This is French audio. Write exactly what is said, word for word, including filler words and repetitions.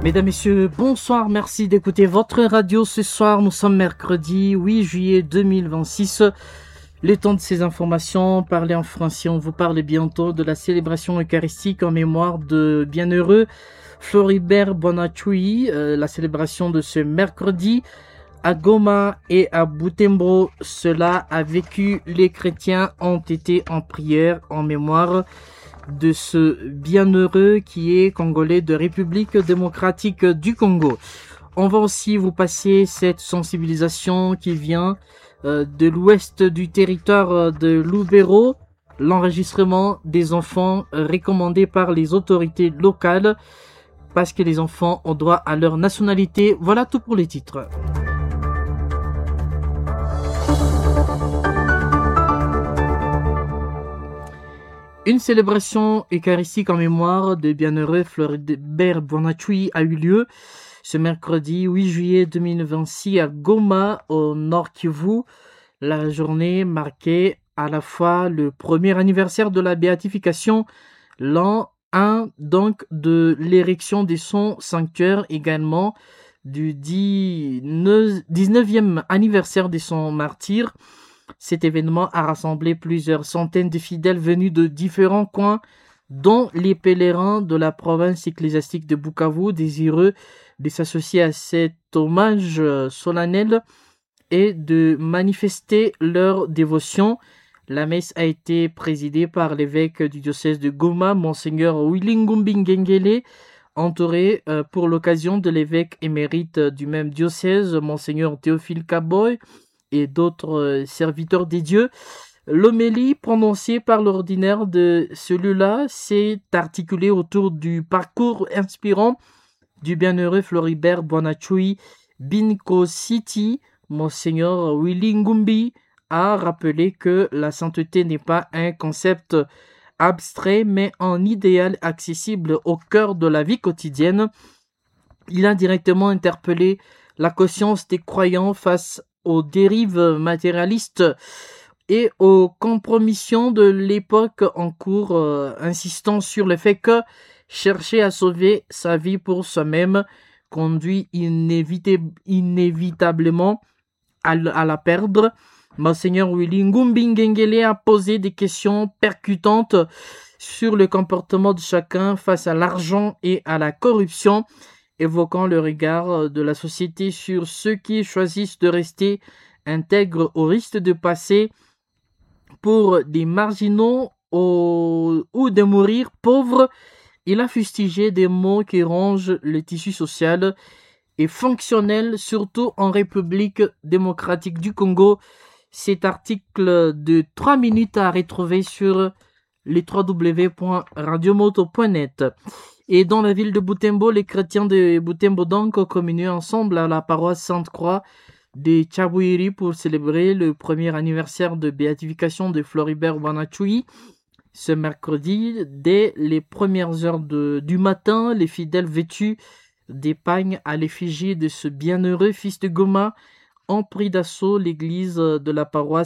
Mesdames, Messieurs, bonsoir, merci d'écouter votre radio ce soir. Nous sommes mercredi huit juillet deux mille vingt-six. Le temps de ces informations, parler en français, on vous parle bientôt de la célébration eucharistique en mémoire de bienheureux Floribert Bonachui, euh, la célébration de ce mercredi à Goma et à Butembo. Cela a vécu, les chrétiens ont été en prière en mémoire de ce bienheureux qui est congolais de République démocratique du Congo. On va aussi vous passer cette sensibilisation qui vient euh, de l'ouest du territoire de Lubero, l'enregistrement des enfants recommandé par les autorités locales parce que les enfants ont droit à leur nationalité. Voilà tout pour les titres. Une célébration eucharistique en mémoire de bienheureux Floribert Bonachui a eu lieu ce mercredi huit juillet deux mille vingt-six à Goma, au Nord Kivu. La journée marquait à la fois le premier anniversaire de la béatification, l'an un donc de l'érection de son sanctuaire, également du dix-neuvième anniversaire de son martyre. Cet événement a rassemblé plusieurs centaines de fidèles venus de différents coins, dont les pèlerins de la province ecclésiastique de Bukavu, désireux de s'associer à cet hommage solennel et de manifester leur dévotion. La messe a été présidée par l'évêque du diocèse de Goma, Monseigneur Wilingumbi Ngengele, entouré euh, pour l'occasion de l'évêque émérite du même diocèse, Monseigneur Théophile Kaboy, et d'autres euh, serviteurs des dieux. L'homélie prononcée par l'ordinaire de celui-là s'est articulée autour du parcours inspirant du bienheureux Floribert Bonachui Binko City. Monseigneur Wilingumbi a rappelé que la sainteté n'est pas un concept abstrait, mais un idéal accessible au cœur de la vie quotidienne. Il a directement interpellé la conscience des croyants face aux dérives matérialistes et aux compromissions de l'époque en cours, euh, insistant sur le fait que chercher à sauver sa vie pour soi-même conduit inévita- inévitablement à, l- à la perdre. Monseigneur Wilingumbi Ngengele a posé des questions percutantes sur le comportement de chacun face à l'argent et à la corruption, évoquant le regard de la société sur ceux qui choisissent de rester intègres au risque de passer pour des marginaux au... ou de mourir pauvres. Il a fustigé des mots qui rongent le tissu social et fonctionnel, surtout en République démocratique du Congo. Cet article de trois minutes à retrouver sur le w w w point radiomoto point net. Et dans la ville de Butembo, les chrétiens de Butembo donc ont communié ensemble à la paroisse Sainte-Croix de Tchabouiri pour célébrer le premier anniversaire de béatification de Floribert Bonachui. Ce mercredi, dès les premières heures de, du matin, les fidèles vêtus d'épagne à l'effigie de ce bienheureux fils de Goma ont pris d'assaut l'église de la paroisse